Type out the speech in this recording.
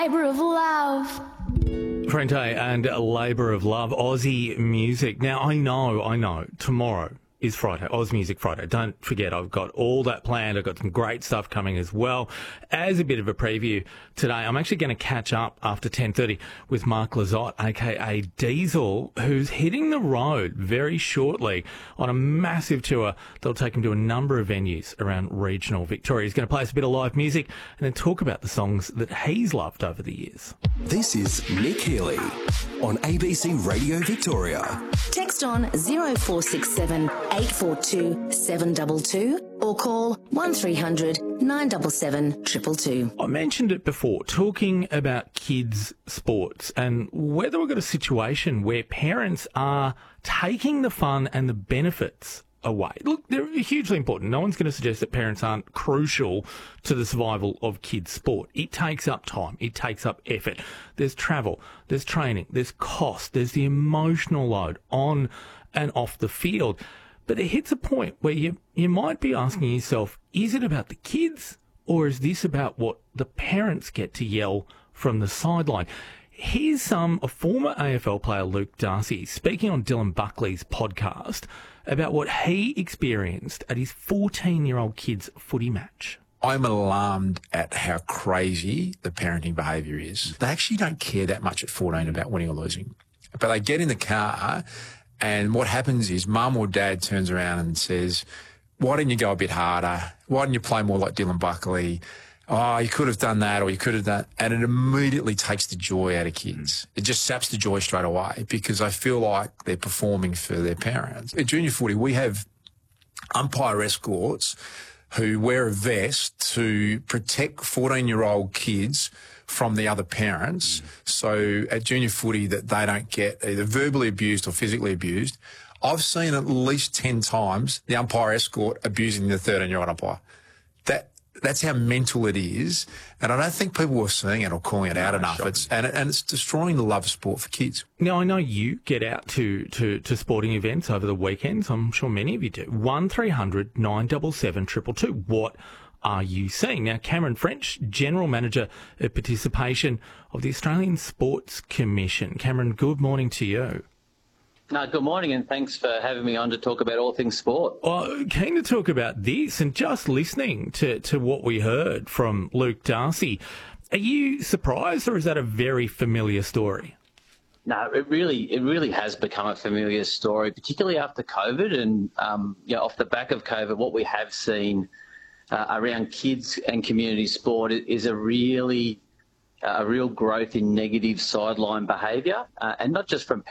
Labour of love. Frente and Labour of Love, Aussie music. Now, I know, tomorrow is Friday, Oz Music Friday. Don't forget, I've got all that planned. I've got some great stuff coming as well. As a bit of a preview today, I'm actually going to catch up after 10:30 with Mark Lizotte, aka Diesel, who's hitting the road very shortly on a massive tour that'll take him to a number of venues around regional Victoria. He's going to play us a bit of live music and then talk about the songs that he's loved over the years. This is Nick Healy on ABC Radio Victoria. Text on 0467 842 722 or call 1300 977 222. I mentioned it before, talking about kids' sports and whether we've got a situation where parents are taking the fun and the benefits away. Look, they're hugely important. No one's going to suggest that parents aren't crucial to the survival of kids' sport. It takes up time. It takes up effort. There's travel. There's training. There's cost. There's the emotional load on and off the field. But it hits a point where you might be asking yourself, is it about the kids or is this about what the parents get to yell from the sideline? Here's a former AFL player, Luke Darcy, speaking on Dylan Buckley's podcast about what he experienced at his 14-year-old kid's footy match. I'm alarmed at how crazy the parenting behaviour is. They actually don't care that much at 14 about winning or losing. But they get in the car and what happens is mum or dad turns around and says, why didn't you go a bit harder? Why didn't you play more like Dylan Buckley? Oh, you could have done that or you could have done... And it immediately takes the joy out of kids. It just saps the joy straight away because I feel like they're performing for their parents. At junior footy, we have umpire escorts who wear a vest to protect 14-year-old kids from the other parents. So at junior footy that they don't get either verbally abused or physically abused. I've seen at least 10 times the umpire escort abusing the 13-year-old umpire. That's how mental it is, and I don't think people are seeing it or calling it out enough. It's destroying the love of sport for kids. Now, I know you get out to sporting events over the weekends. I'm sure many of you do. 1300 977 222. What are you seeing? Now, Cameron French, General Manager of Participation of the Australian Sports Commission. Cameron, good morning to you. Good morning, and thanks for having me on to talk about all things sport. Well, keen to talk about this, and just listening to what we heard from Luke Darcy. Are you surprised, or is that a very familiar story? No, it really has become a familiar story, particularly after COVID, and off the back of COVID, what we have seen around kids and community sport is a real growth in negative sideline behaviour, and not just from